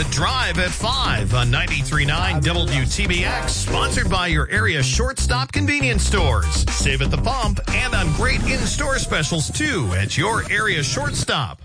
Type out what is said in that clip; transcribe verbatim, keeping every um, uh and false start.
The Drive at five on ninety-three point nine W T B X, sponsored by your area shortstop convenience stores. Save at the pump and on great in-store specials, too, at your area shortstop.